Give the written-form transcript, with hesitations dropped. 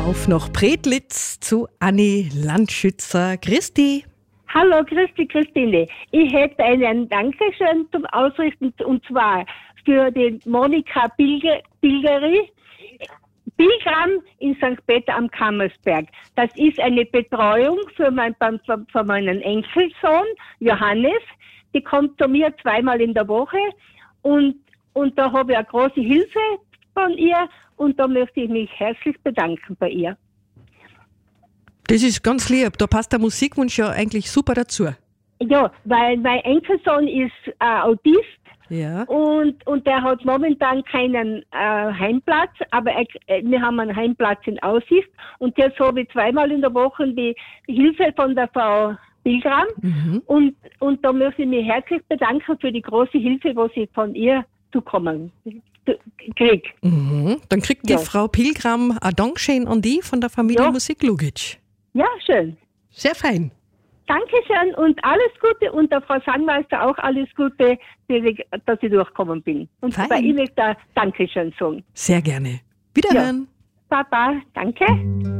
Auf nach Predlitz zu Anni Landschützer. Christi. Hallo, Christi, Christine. Ich hätte einen Dankeschön zum Ausrichten, und zwar für die Monika Pilgram in St. Peter am Kammersberg. Das ist eine Betreuung für meinen Enkelsohn Johannes. Die kommt zu mir 2-mal in der Woche und da habe ich eine große Hilfe von ihr und da möchte ich mich herzlich bedanken bei ihr. Das ist ganz lieb. Da passt der Musikwunsch ja eigentlich super dazu. Ja, weil mein Enkelsohn ist Autist. Ja. Und der hat momentan keinen Heimplatz, aber wir haben einen Heimplatz in Aussicht und jetzt habe ich 2-mal in der Woche die Hilfe von der Frau Pilgram und da möchte ich mich herzlich bedanken für die große Hilfe, was ich von ihr zukommen kriege. Dann kriegt die Frau Pilgram ein Dankeschön an die von der Familie Musik Lugic. Ja, schön. Sehr fein. Dankeschön und alles Gute und der Frau Sangmeister auch alles Gute, dass ich durchgekommen bin. Und fein. Bei Ihnen der Dankeschön sagen. Sehr gerne. Wiederhören. Ja. Papa, danke.